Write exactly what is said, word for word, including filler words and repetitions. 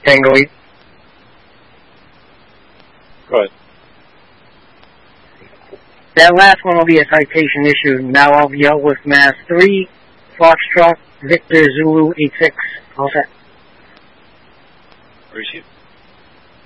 Tango eight. Go ahead. That last one will be a citation issue. Now I'll be out with Mass three, Foxtrot, Victor Zulu eight six. All set. Receive.